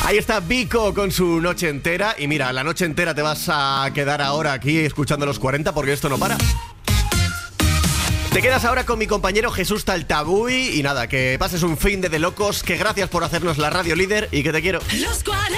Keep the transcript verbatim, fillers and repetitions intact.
Ahí está Vico con su noche entera. Y mira, la noche entera te vas a quedar ahora aquí escuchando los cuarenta porque esto no para. Te quedas ahora con mi compañero Jesús Taltabuy. Y nada, que pases un fin de de locos. Que gracias por hacernos la radio líder y que te quiero. Los cuarenta.